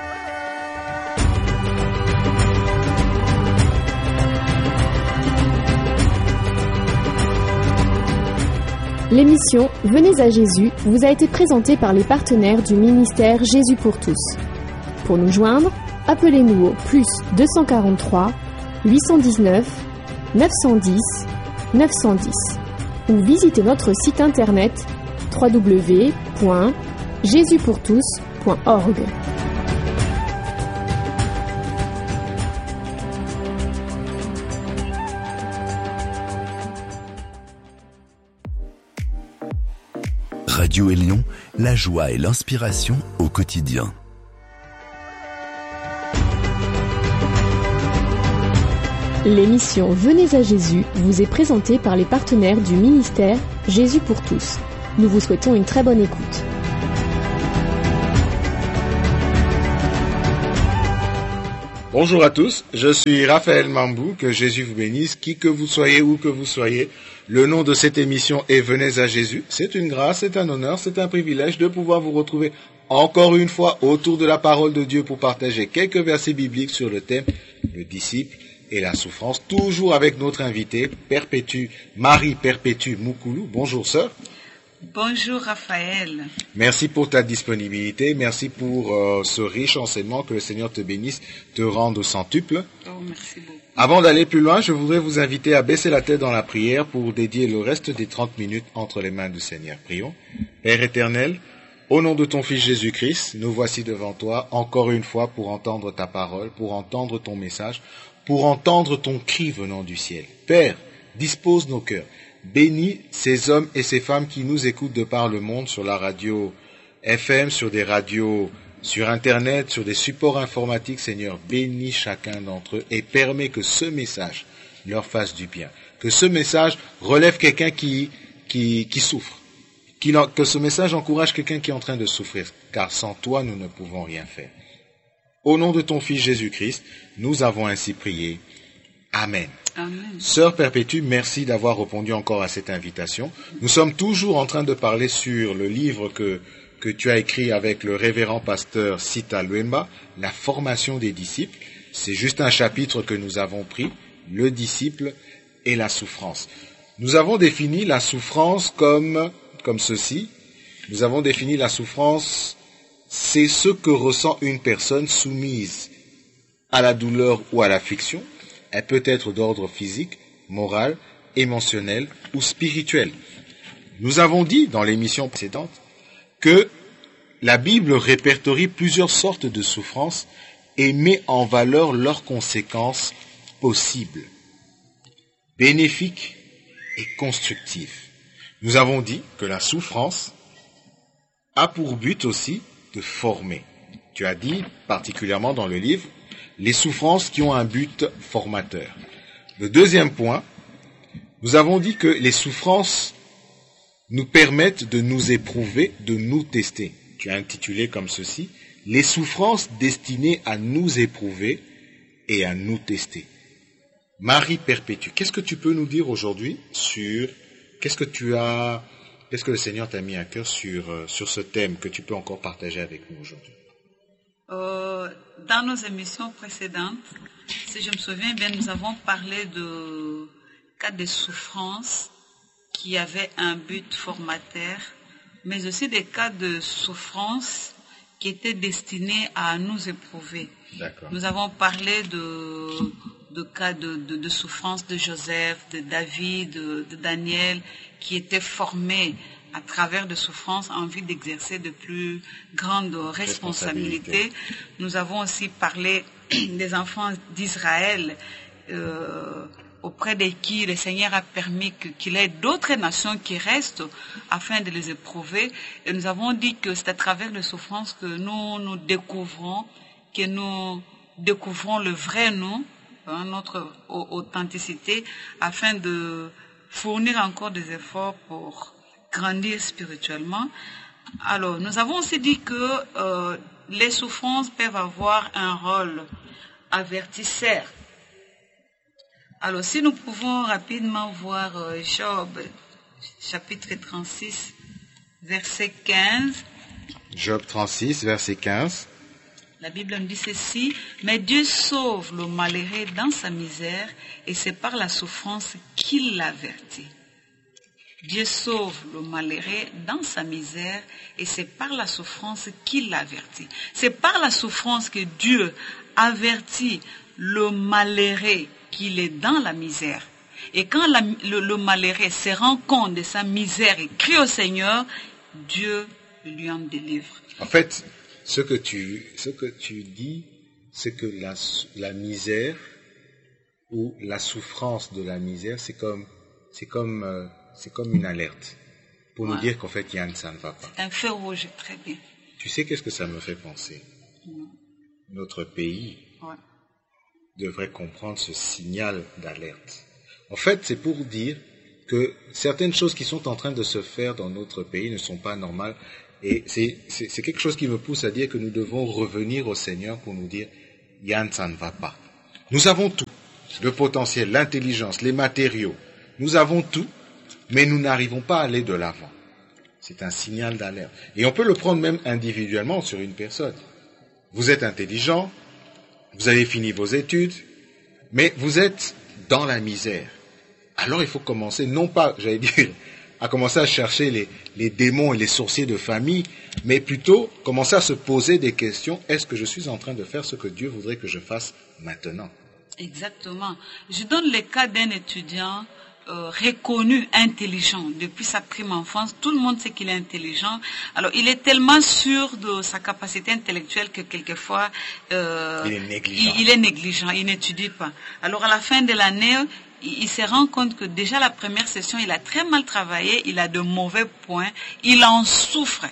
L'émission Venez à Jésus vous a été présentée par les partenaires du ministère Jésus pour tous. Pour nous joindre, appelez-nous au plus deux cent quarante-trois, huit cent dix-neuf, neuf cent dix, neuf cent dix ou visitez notre site internet w w w point jésus pour tous point org. Radio Élion, la joie et l'inspiration au quotidien. L'émission Venez à Jésus vous est présentée par les partenaires du ministère Jésus pour tous. Nous vous souhaitons une très bonne écoute. Bonjour à tous, je suis Raphaël Mambou, que Jésus vous bénisse, qui que vous soyez, où que vous soyez. Le nom de cette émission est Venez à Jésus. C'est une grâce, c'est un honneur, c'est un privilège de pouvoir vous retrouver encore une fois autour de la parole de Dieu pour partager quelques versets bibliques sur le thème le disciple et la souffrance, toujours avec notre invité, Perpétue, Marie Perpétue Moukoulou. Bonjour sœur. Bonjour Raphaël. Merci pour ta disponibilité, merci pour euh, ce riche enseignement, que le Seigneur te bénisse, te rende au centuple. Oh, merci beaucoup. Avant d'aller plus loin, je voudrais vous inviter à baisser la tête dans la prière pour dédier le reste des trente minutes entre les mains du Seigneur. Prions. Père éternel, au nom de ton Fils Jésus-Christ, nous voici devant toi encore une fois pour entendre ta parole, pour entendre ton message, pour entendre ton cri venant du ciel. Père, dispose nos cœurs. Bénis ces hommes et ces femmes qui nous écoutent de par le monde sur la radio F M, sur des radios, sur Internet, sur des supports informatiques. Seigneur, bénis chacun d'entre eux et permets que ce message leur fasse du bien. Que ce message relève quelqu'un qui, qui, qui souffre. Qu'il, que ce message encourage quelqu'un qui est en train de souffrir. Car sans toi, nous ne pouvons rien faire. Au nom de ton Fils Jésus-Christ, nous avons ainsi prié. Amen. Amen. Sœur Perpétue, merci d'avoir répondu encore à cette invitation. Nous sommes toujours en train de parler sur le livre que, que tu as écrit avec le révérend pasteur Sita Luemba, La formation des disciples. C'est juste un chapitre que nous avons pris le disciple et la souffrance. Nous avons défini la souffrance comme, comme ceci. Nous avons défini la souffrance, c'est ce que ressent une personne soumise à la douleur ou à l'affliction. Elle peut être d'ordre physique, moral, émotionnel ou spirituel. Nous avons dit dans l'émission précédente que la Bible répertorie plusieurs sortes de souffrances et met en valeur leurs conséquences possibles, bénéfiques et constructives. Nous avons dit que la souffrance a pour but aussi de former. Tu as dit, particulièrement dans le livre, les souffrances qui ont un but formateur. Le deuxième point, nous avons dit que les souffrances nous permettent de nous éprouver, de nous tester. Tu as intitulé comme ceci, les souffrances destinées à nous éprouver et à nous tester. Marie Perpétue, qu'est-ce que tu peux nous dire aujourd'hui sur, qu'est-ce que tu as, qu'est-ce que le Seigneur t'a mis à cœur sur, sur ce thème que tu peux encore partager avec nous aujourd'hui? Euh, dans nos émissions précédentes, si je me souviens bien, nous avons parlé de cas de souffrance qui avaient un but formateur, mais aussi des cas de souffrance qui étaient destinés à nous éprouver. D'accord. Nous avons parlé de, de cas de, de, de souffrance de Joseph, de David, de, de Daniel, qui étaient formés à travers de souffrances en vue d'exercer de plus grandes responsabilités. Nous avons aussi parlé des enfants d'Israël, euh, auprès de qui le Seigneur a permis que, qu'il y ait d'autres nations qui restent afin de les éprouver. Et nous avons dit que c'est à travers les souffrances que nous nous découvrons, que nous découvrons le vrai nous, hein, notre authenticité, afin de fournir encore des efforts pour grandir spirituellement. Alors, nous avons aussi dit que euh, les souffrances peuvent avoir un rôle avertisseur. Alors, si nous pouvons rapidement voir euh, Job, chapitre trente-six, verset quinze. Job trente-six, verset quinze. La Bible nous dit ceci, « Mais Dieu sauve le malheureux dans sa misère, et c'est par la souffrance qu'il l'avertit. » Dieu sauve le malheureux dans sa misère, et c'est par la souffrance qu'il l'avertit. C'est par la souffrance que Dieu avertit le malheureux qu'il est dans la misère. Et quand la, le, le malheureux se rend compte de sa misère et crie au Seigneur, Dieu lui en délivre. En fait, ce que tu, ce que tu dis, c'est que la, la misère ou la souffrance de la misère, c'est comme, c'est comme, euh, c'est comme une alerte pour ouais. nous dire qu'en fait, Yann, ça ne va pas. C'est un feu rouge, très bien. Tu sais qu'est-ce que ça me fait penser? Non. Notre pays ouais. devrait comprendre ce signal d'alerte. En fait, c'est pour dire que certaines choses qui sont en train de se faire dans notre pays ne sont pas normales. Et c'est, c'est, c'est quelque chose qui me pousse à dire que nous devons revenir au Seigneur pour nous dire, Yann, ça ne va pas. Nous avons tout, le potentiel, l'intelligence, les matériaux. Nous avons tout, mais nous n'arrivons pas à aller de l'avant. C'est un signal d'alerte. Et on peut le prendre même individuellement sur une personne. Vous êtes intelligent, vous avez fini vos études, mais vous êtes dans la misère. Alors il faut commencer, non pas, j'allais dire, à commencer à chercher les, les démons et les sorciers de famille, mais plutôt commencer à se poser des questions. Est-ce que je suis en train de faire ce que Dieu voudrait que je fasse maintenant? Exactement. Je donne le cas d'un étudiant euh, reconnu, intelligent, depuis sa prime enfance. Tout le monde sait qu'il est intelligent. Alors, il est tellement sûr de sa capacité intellectuelle que quelquefois, euh, il est négligent. Il, il est négligent, il n'étudie pas. Alors, à la fin de l'année, il, il se rend compte que déjà la première session, il a très mal travaillé, il a de mauvais points, il en souffre.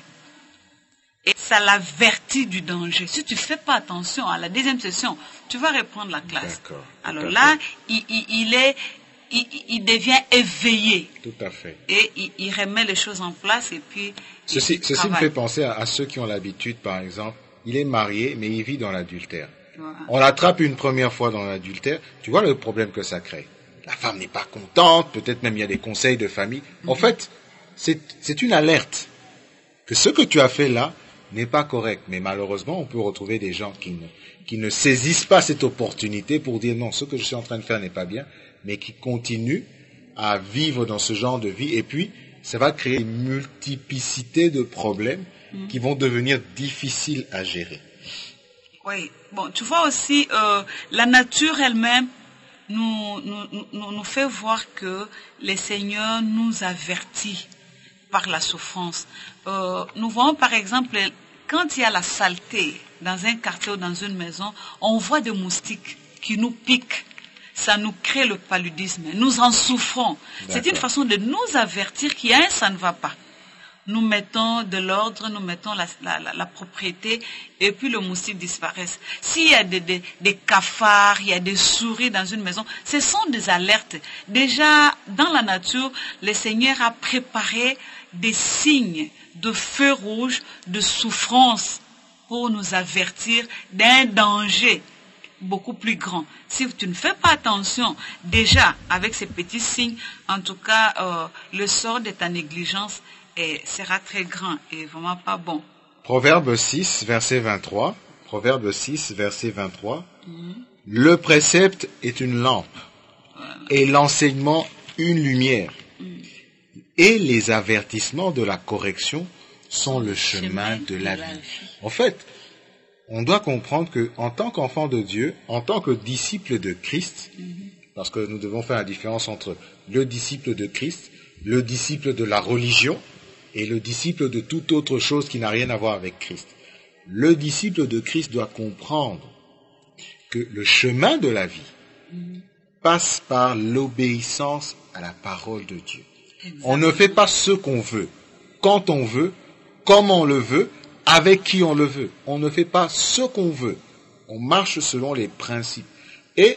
Et ça l'avertit du danger. Si tu ne fais pas attention à la deuxième session, tu vas reprendre la classe. D'accord. Alors là, il, il, il est... Il, il devient éveillé. Tout à fait. Et il, il remet les choses en place et puis... Ceci, ceci me fait penser à, à ceux qui ont l'habitude, par exemple, il est marié, mais il vit dans l'adultère. Voilà. On l'attrape une première fois dans l'adultère, tu vois le problème que ça crée. La femme n'est pas contente, peut-être même il y a des conseils de famille. Mm-hmm. En fait, c'est, c'est une alerte que ce que tu as fait là n'est pas correct. Mais malheureusement, on peut retrouver des gens qui ne, qui ne saisissent pas cette opportunité pour dire non, ce que je suis en train de faire n'est pas bien, mais qui continuent à vivre dans ce genre de vie. Et puis, ça va créer une multiplicité de problèmes mmh. qui vont devenir difficiles à gérer. Oui, bon, tu vois aussi, euh, la nature elle-même nous, nous, nous, nous fait voir que le Seigneur nous avertit par la souffrance. Euh, nous voyons par exemple, quand il y a la saleté dans un quartier ou dans une maison, on voit des moustiques qui nous piquent. Ça nous crée le paludisme. Nous en souffrons. D'accord. C'est une façon de nous avertir qu'il y a un ça ne va pas. Nous mettons de l'ordre, nous mettons la, la, la, la propriété et puis le moustique disparaît. S'il y a des, des, des cafards, il y a des souris dans une maison, ce sont des alertes. Déjà, dans la nature, le Seigneur a préparé des signes de feu rouge, de souffrance pour nous avertir d'un danger beaucoup plus grand. Si tu ne fais pas attention, déjà, avec ces petits signes, en tout cas, euh, le sort de ta négligence et sera très grand et vraiment pas bon. Proverbe six, verset vingt-trois. Proverbe six, verset vingt-trois. Mm-hmm. Le précepte est une lampe voilà. et l'enseignement une lumière. Mm. Et les avertissements de la correction sont le chemin, chemin de la, de la vie. vie. En fait, on doit comprendre que en tant qu'enfant de Dieu, en tant que disciple de Christ, mm-hmm. parce que nous devons faire la différence entre le disciple de Christ, le disciple de la religion, et le disciple de toute autre chose qui n'a rien à voir avec Christ. Le disciple de Christ doit comprendre que le chemin de la vie mmh. passe par l'obéissance à la parole de Dieu. Exactement. On ne fait pas ce qu'on veut, quand on veut, comme on le veut, avec qui on le veut. On ne fait pas ce qu'on veut. On marche selon les principes. Et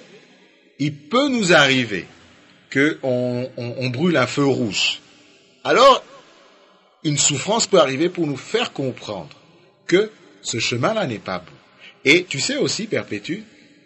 il peut nous arriver qu'on on, on brûle un feu rouge. Alors, une souffrance peut arriver pour nous faire comprendre que ce chemin-là n'est pas bon. Et tu sais aussi, Perpétue,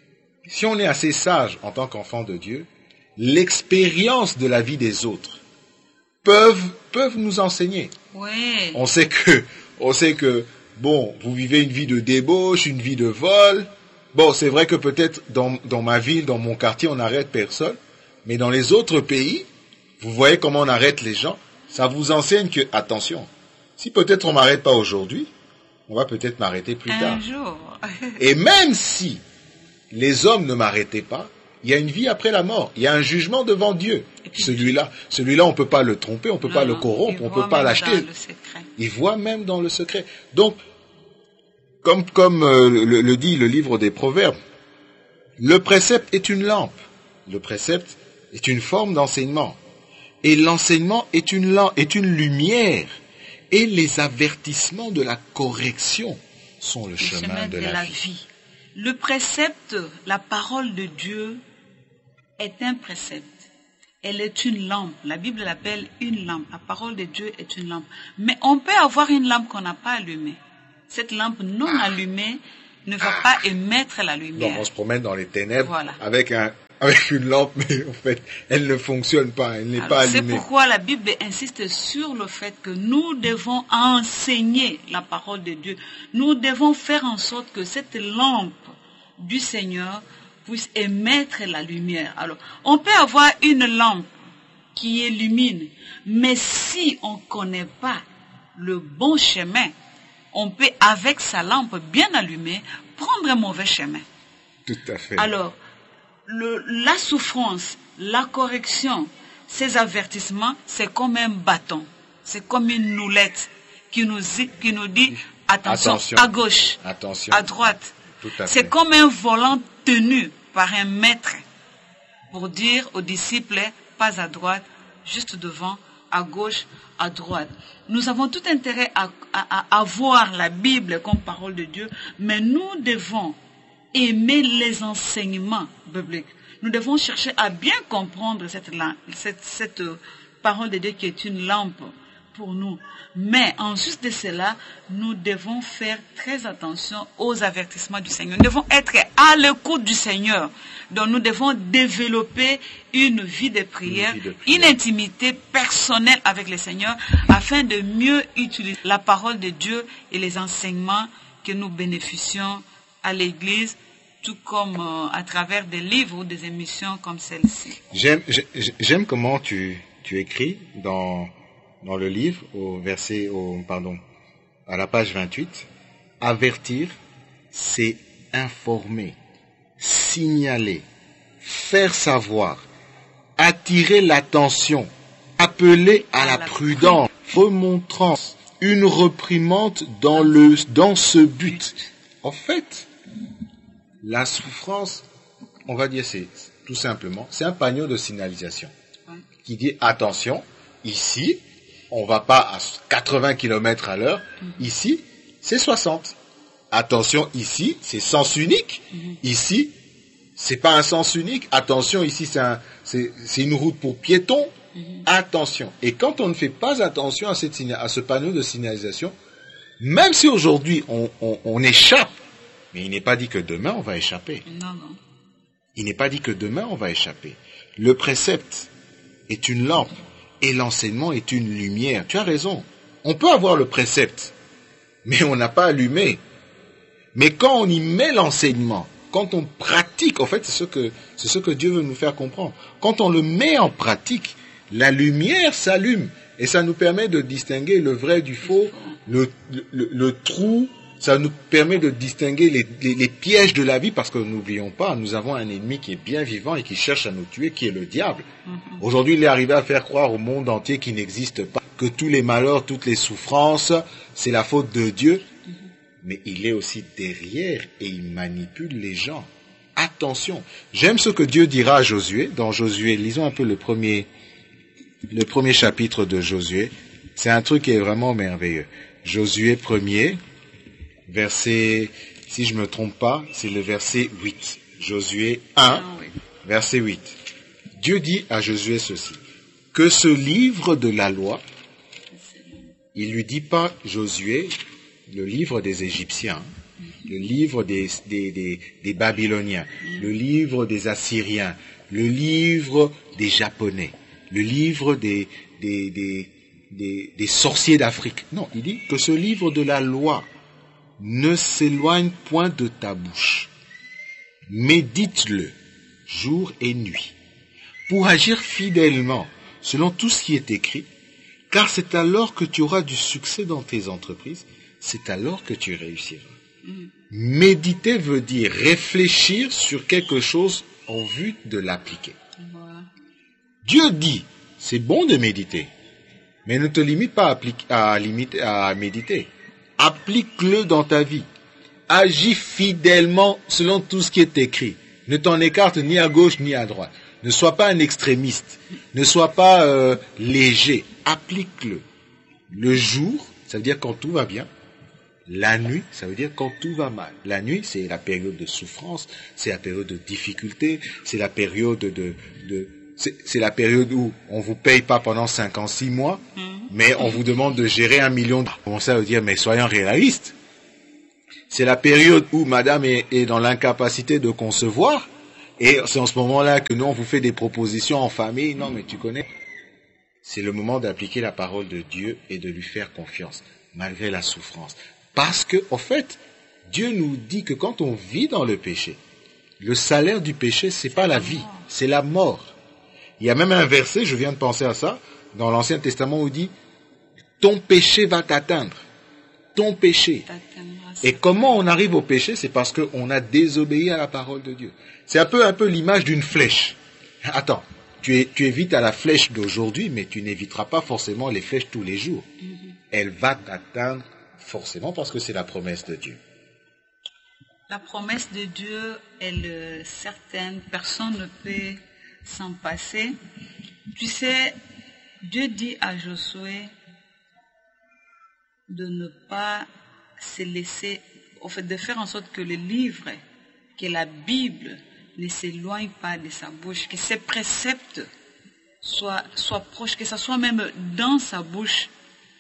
si on est assez sage en tant qu'enfant de Dieu, l'expérience de la vie des autres peuvent, peuvent nous enseigner. Oui. On sait que, on sait que, bon, vous vivez une vie de débauche, une vie de vol. Bon, c'est vrai que peut-être dans, dans ma ville, dans mon quartier, on n'arrête personne. Mais dans les autres pays, vous voyez comment on arrête les gens. Ça vous enseigne que, attention, si peut-être on ne m'arrête pas aujourd'hui, on va peut-être m'arrêter plus Un tard. Un jour. Et même si les hommes ne m'arrêtaient pas, il y a une vie après la mort. Il y a un jugement devant Dieu. Puis, celui-là, celui-là, on ne peut pas le tromper, on ne peut non, pas le corrompre, on ne peut pas l'acheter. Il voit même dans le secret. Donc, comme, comme euh, le, le dit le livre des Proverbes, le précepte est une lampe. Le précepte est une forme d'enseignement. Et l'enseignement est une, est une lumière. Et les avertissements de la correction sont le, le chemin, chemin de, de la, la vie. vie. Le précepte, la parole de Dieu, est un précepte. Elle est une lampe. La Bible l'appelle une lampe. La parole de Dieu est une lampe. Mais on peut avoir une lampe qu'on n'a pas allumée. Cette lampe non ah. allumée ne va ah. pas émettre la lumière. Donc on se promène dans les ténèbres voilà. avec un... avec une lampe, mais en fait, elle ne fonctionne pas, elle n'est Alors, pas allumée. C'est pourquoi la Bible insiste sur le fait que nous devons enseigner la parole de Dieu. Nous devons faire en sorte que cette lampe du Seigneur puisse émettre la lumière. Alors, on peut avoir une lampe qui illumine, mais si on ne connaît pas le bon chemin, on peut, avec sa lampe bien allumée, prendre un mauvais chemin. Tout à fait. Alors, Le, la souffrance, la correction, ces avertissements, c'est comme un bâton, c'est comme une noulette qui nous, qui nous dit attention, attention. à gauche, attention. à droite. C'est comme un volant tenu par un maître pour dire aux disciples, pas à droite, juste devant, à gauche, à droite. Nous avons tout intérêt à, à, à avoir la Bible comme parole de Dieu, mais nous devons aimer les enseignements bibliques. Nous devons chercher à bien comprendre cette, cette, cette parole de Dieu qui est une lampe pour nous. Mais en juste de cela, nous devons faire très attention aux avertissements du Seigneur. Nous devons être à l'écoute du Seigneur. Donc nous devons développer une vie de prière, une, vie de prière. une intimité personnelle avec le Seigneur, afin de mieux utiliser la parole de Dieu et les enseignements que nous bénéficions à l'Église, tout comme euh, à travers des livres ou des émissions comme celle-ci. J'aime, j'aime comment tu, tu écris dans, dans le livre, au verset, au, pardon, à la page vingt-huit, avertir, c'est informer, signaler, faire savoir, attirer l'attention, appeler à, à la, la prudence, remontrance, une reprimande dans, le, dans ce but. En fait, la souffrance, on va dire, c'est tout simplement, c'est un panneau de signalisation qui dit attention, ici, on va pas à quatre-vingts kilomètres à l'heure, ici, c'est soixante. Attention, ici, c'est sens unique, ici, c'est pas un sens unique, attention, ici, c'est, un, c'est, c'est une route pour piétons, attention. Et quand on ne fait pas attention à, cette, à ce panneau de signalisation, même si aujourd'hui on, on, on échappe, mais il n'est pas dit que demain on va échapper. Non, non. Il n'est pas dit que demain on va échapper. Le précepte est une lampe et l'enseignement est une lumière. Tu as raison. On peut avoir le précepte, mais on n'a pas allumé. Mais quand on y met l'enseignement, quand on pratique, en fait, c'est ce que, c'est ce que Dieu veut nous faire comprendre. Quand on le met en pratique, la lumière s'allume et ça nous permet de distinguer le vrai du faux, le, le, le, le trou. Ça nous permet de distinguer les, les, les pièges de la vie, parce que n'oublions pas, nous avons un ennemi qui est bien vivant et qui cherche à nous tuer, qui est le diable. Mm-hmm. Aujourd'hui, il est arrivé à faire croire au monde entier qu'il n'existe pas, que tous les malheurs, toutes les souffrances, c'est la faute de Dieu. Mm-hmm. Mais il est aussi derrière et il manipule les gens. Attention, j'aime ce que Dieu dira à Josué. Dans Josué, lisons un peu le premier, le premier chapitre de Josué. C'est un truc qui est vraiment merveilleux. Josué premier. Verset, si je ne me trompe pas, c'est le verset huit. Josué un, ah, oui. Verset huit. Dieu dit à Josué ceci, que ce livre de la loi, il lui dit pas Josué, le livre des Égyptiens, le livre des, des, des, des Babyloniens, le livre des Assyriens, le livre des Japonais, le livre des, des, des, des, des sorciers d'Afrique. Non, il dit que ce livre de la loi ne s'éloigne point de ta bouche. Médite-le jour et nuit, pour agir fidèlement selon tout ce qui est écrit, car c'est alors que tu auras du succès dans tes entreprises, c'est alors que tu réussiras. Mm. Méditer veut dire réfléchir sur quelque chose en vue de l'appliquer. Voilà. Dieu dit, c'est bon de méditer, mais ne te limite pas à, appliquer, à, limiter, à méditer. Applique-le dans ta vie. Agis fidèlement selon tout ce qui est écrit. Ne t'en écarte ni à gauche ni à droite. Ne sois pas un extrémiste. Ne sois pas euh, léger. Applique-le. Le jour, ça veut dire quand tout va bien. La nuit, ça veut dire quand tout va mal. La nuit, c'est la période de souffrance, c'est la période de difficulté, c'est la période de... de c'est, c'est la période où on vous paye pas pendant cinq ans, six mois, mmh. mais on vous demande de gérer un million. Comment ça veut dire, mais soyons réalistes. C'est la période où madame est, est dans l'incapacité de concevoir, et c'est en ce moment-là que nous, on vous fait des propositions en famille. Non, mais tu connais. C'est le moment d'appliquer la parole de Dieu et de lui faire confiance, malgré la souffrance. Parce que, en fait, Dieu nous dit que quand on vit dans le péché, le salaire du péché, c'est pas la vie, c'est la mort. Il y a même un verset, je viens de penser à ça, dans l'Ancien Testament où il dit « Ton péché va t'atteindre. Ton péché. » Et comment on arrive au péché? C'est parce qu'on a désobéi à la parole de Dieu. C'est un peu, un peu l'image d'une flèche. Attends, tu, es, tu évites à la flèche d'aujourd'hui, mais tu n'éviteras pas forcément les flèches tous les jours. Mm-hmm. Elle va t'atteindre forcément parce que c'est la promesse de Dieu. La promesse de Dieu, elle, certaines personnes ne peuvent s'en passer. Tu sais, Dieu dit à Josué de ne pas se laisser, au fait, de faire en sorte que le livre, que la Bible ne s'éloigne pas de sa bouche, que ses préceptes soient, soient proches, que ça soit même dans sa bouche,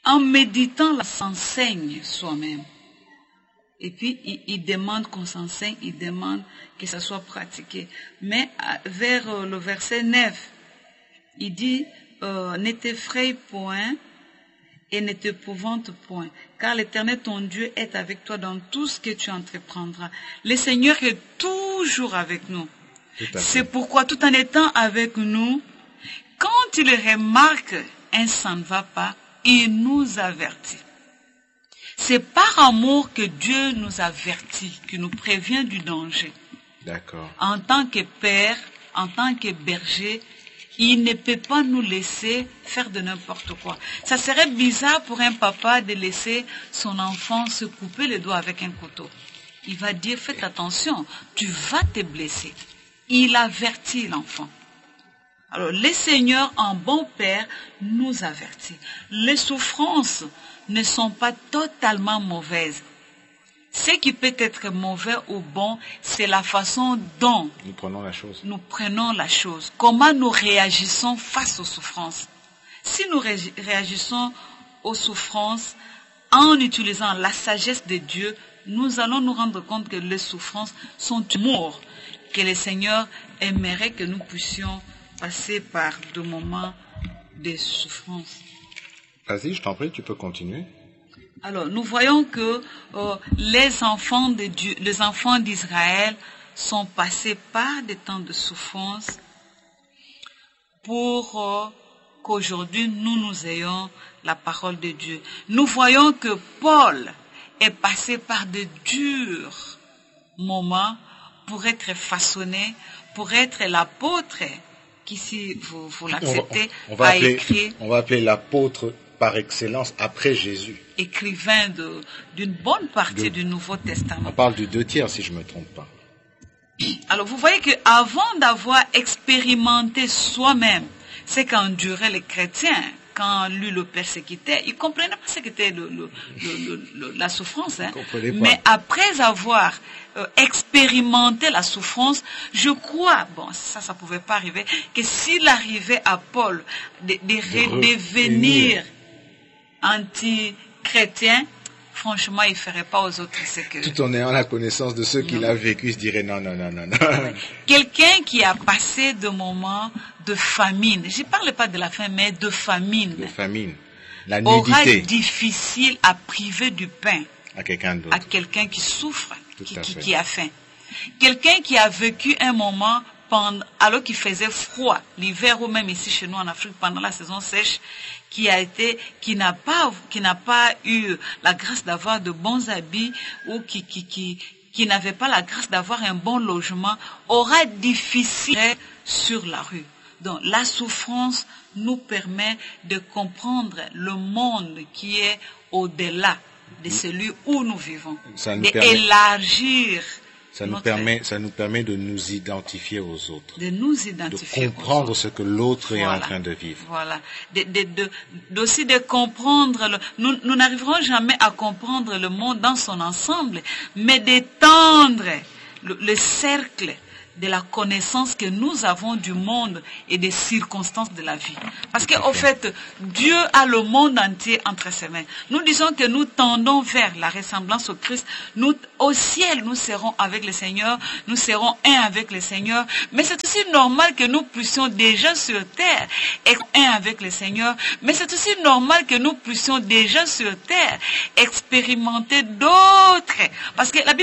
En méditant, on s'enseigne soi-même. Et puis, il, il demande qu'on s'enseigne, il demande que ça soit pratiqué. Mais vers euh, le verset neuf, il dit, euh, ne t'effraie point et ne t'épouvante point, car l'Éternel ton Dieu est avec toi dans tout ce que tu entreprendras. Le Seigneur est toujours avec nous. C'est pourquoi, tout en étant avec nous, quand il remarque un ça ne va pas, il nous avertit. C'est par amour que Dieu nous avertit, qu'il nous prévient du danger. D'accord. En tant que père, en tant que berger, il ne peut pas nous laisser faire de n'importe quoi. Ça serait bizarre pour un papa de laisser son enfant se couper les doigts avec un couteau. Il va dire, faites attention, tu vas te blesser. Il avertit l'enfant. Alors, le Seigneur, en bon père, nous avertit. Les souffrances ne sont pas totalement mauvaises. Ce qui peut être mauvais ou bon, c'est la façon dont nous prenons la chose. Nous prenons la chose. Comment nous réagissons face aux souffrances. Si nous ré réagissons aux souffrances en utilisant la sagesse de Dieu, nous allons nous rendre compte que les souffrances sont amour, que le Seigneur aimerait que nous puissions passer par des moments de souffrance. Vas-y, je t'en prie, tu peux continuer. Alors, nous voyons que euh, les enfants de Dieu, les enfants d'Israël sont passés par des temps de souffrance pour euh, qu'aujourd'hui nous nous ayons la parole de Dieu. Nous voyons que Paul est passé par de durs moments pour être façonné, pour être l'apôtre qui, si vous, vous l'acceptez, on, on va a appeler, écrit. On va appeler l'apôtre par excellence après Jésus. Écrivain de, d'une bonne partie de, du Nouveau Testament. On parle du deux tiers si je ne me trompe pas. Alors vous voyez qu'avant d'avoir expérimenté soi-même ce qu'enduraient les chrétiens, quand lui le persécutait, il ne comprenait pas ce qu'était le, le, le, le, la souffrance. Hein. Mais après avoir euh, expérimenté la souffrance, je crois, bon ça, ça ne pouvait pas arriver, que s'il arrivait à Paul de, de, de redevenir anti-chrétien, franchement, il ne ferait pas aux autres ce que... Tout en ayant la connaissance de ceux qu'il a vécu, se dirait non, non, non, non, non. Quelqu'un qui a passé des moments de famine, je ne parle pas de la faim, mais de famine. De famine. La nudité. Aura difficile à priver du pain à quelqu'un d'autre. À quelqu'un qui souffre, qui, qui, qui a faim. Quelqu'un qui a vécu un moment pendant, alors qu'il faisait froid, l'hiver ou même ici chez nous en Afrique, pendant la saison sèche, qui a été, qui n'a pas, qui n'a pas eu la grâce d'avoir de bons habits ou qui, qui, qui, qui n'avait pas la grâce d'avoir un bon logement, aura difficile sur la rue. Donc, la souffrance nous permet de comprendre le monde qui est au-delà de celui où nous vivons, d'élargir. Ça nous, permet, ça nous permet de nous identifier aux autres. De nous identifier. De comprendre ce que l'autre voilà. est en train de vivre. Voilà. De, de, de, d'aussi de comprendre. Le, nous, nous n'arriverons jamais à comprendre le monde dans son ensemble, mais d'étendre le, le cercle de la connaissance que nous avons du monde et des circonstances de la vie. Parce qu'au fait, Dieu a le monde entier entre ses mains. Nous disons que nous tendons vers la ressemblance au Christ. Nous, au ciel, nous serons avec le Seigneur, nous serons un avec le Seigneur. Mais c'est aussi normal que nous puissions déjà sur terre être un avec le Seigneur. Mais c'est aussi normal que nous puissions déjà sur terre expérimenter d'autres. Parce que la Bible